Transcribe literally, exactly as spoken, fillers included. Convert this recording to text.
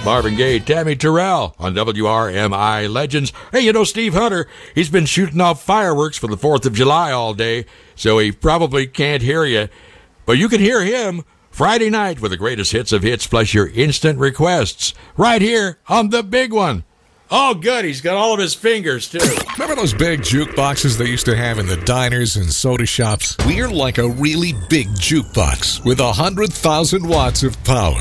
Marvin Gaye, Tammy Terrell on W R M I Legends. Hey, you know Steve Hunter, he's been shooting off fireworks for the fourth of July all day, so he probably can't hear you. But you can hear him Friday night with the greatest hits of hits plus your instant requests right here on The Big One. Oh, good. He's got all of his fingers, too. Remember those big jukeboxes they used to have in the diners and soda shops? We're like a really big jukebox with one hundred thousand watts of power.